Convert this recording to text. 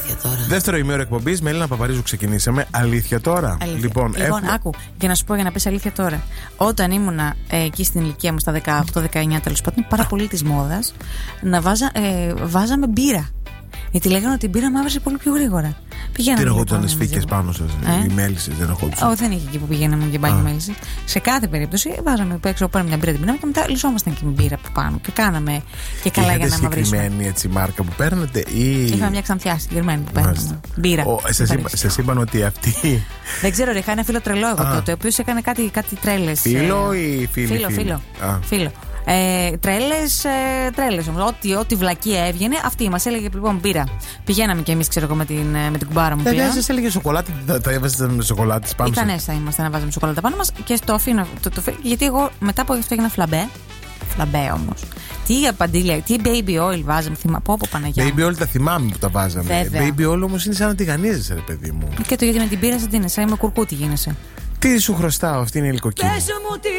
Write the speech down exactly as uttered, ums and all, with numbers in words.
Αλήθεια τώρα. Δεύτερο ημίωρο εκπομπής με Έλληνα Παπαρίζου ξεκινήσαμε. Αλήθεια τώρα. Αλήθεια. Λοιπόν, λοιπόν έχουμε... άκου, για να σου πω, για να πεις αλήθεια τώρα. Όταν ήμουνα ε, εκεί στην ηλικία μου, στα δεκαοκτώ δεκαεννιά τέλος πάντων, πάρα πολύ της μόδας, να βάζα, ε, βάζαμε μπύρα. Γιατί λέγανε ότι η μπύρα μαύρησε πολύ πιο γρήγορα. Πηγαίναμε. Τι ερχόντουσαν σφίκες πάνω σας, ε? Οι μέλισσες δεν ερχόντουσαν. Όχι, δεν είχε εκεί που πηγαίναμε για μπάνιο μέλισσες. Σε κάθε περίπτωση βάζαμε από έξω, πάραμε μια μπύρα, την πίναμε και μετά λυσόμασταν και με μπύρα από πάνω. Και κάναμε και καλά για να μαυρίσουμε. Είχατε συγκεκριμένη έτσι μάρκα που παίρνετε ή. Είχαμε μια ξανθιά συγκεκριμένη που παίρναμε. Μπύρα. Σας είπαν ότι αυτή. Δεν ξέρω, είχα ένα φίλο τρελό εγώ τότε, ο οποίος έκανε κάτι, κάτι τρέλες. Φίλο ή φίλο. Φίλο, φίλο. φίλο. Ε, τρέλες, ε, τρέλες όμως. Ό,τι, ό,τι βλακία έβγαινε, αυτή μας έλεγε λοιπόν μπύρα. Πηγαίναμε κι εμείς, ξέρω εγώ, με την, με την κουμπάρα μου. Δεν σας έλεγε σοκολάτι, τα έβαζε με σοκολάτι πάνω. Ικανέστα είμαστε να βάζουμε σοκολάτα πάνω μας και το αφήνω. Το, το, γιατί εγώ μετά από αυτό έγινα φλαμπέ. Φλαμπέ όμως. Τι απαντήλια, τι baby oil βάζαμε, θυμάμαι. Πω, πω, Παναγιά. Baby oil τα θυμάμαι που τα βάζαμε. Βέβαια. Baby oil όμως είναι σαν να τη γανίζεσαι, ρε παιδί μου. Και το γιατί με την πύρα σαν τι είναι, σαν είμαι κουρκούτι γίνεσαι. Τι σου χρωστάω, αυτή είναι η ηλικοκίνη.